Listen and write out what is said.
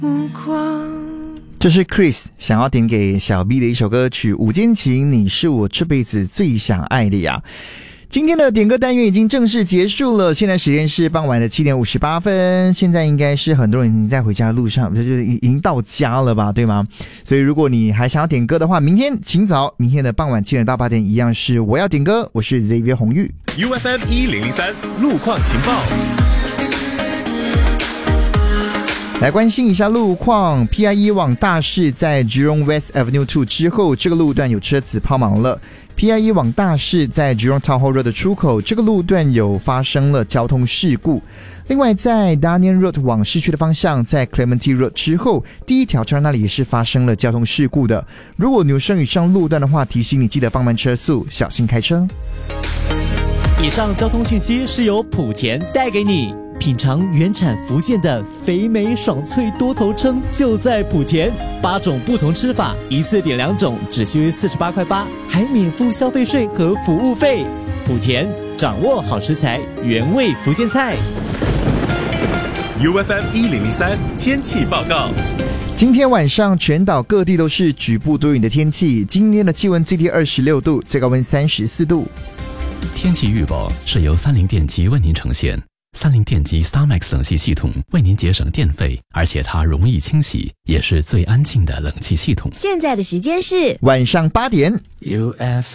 这是 Chris 想要点给小 B 的一首歌曲《午间情》，你是我这辈子最想爱的呀。今天的点歌单元已经正式结束了，现在时间是傍晚的7点58分。现在应该是很多人已经在回家的路上，就是已经到家了吧，对吗？所以如果你还想要点歌的话，明天请早，明天的傍晚7点到8点一样是我要点歌，我是 Xavier 红玉。 UFM 1003路况情报。 来关心一下路况 ，PIE 往大市在 Jurong West Avenue 2之后，这个路段有车子抛锚了。PIE 往大市在 Jurong Town Hall Road 的出口，这个路段有发生了交通事故。另外，在 Daniel Road 往市区的方向，在 Clementi Road 之后，第一条车那里也是发生了交通事故的。如果你有生以上路段的话，提醒你记得放慢车速，小心开车。 以上交通讯息是由莆田带给你。品尝原产福建的肥美爽脆多头称就在莆田，8种不同吃法，一次点2种，只需48块8，还免付消费税和服务费。莆田掌握好食材，原味福建菜。 UFM 1003天气报告。 今天晚上全岛各地都是局部多云的天气，今天的气温最低26度，最高温34度。 天气预报是由30电机为您呈现。30电机 StarMax 冷气系统为您节省电费，而且它容易清洗，也是最安静的冷气系统。 现在的时间是晚上8点。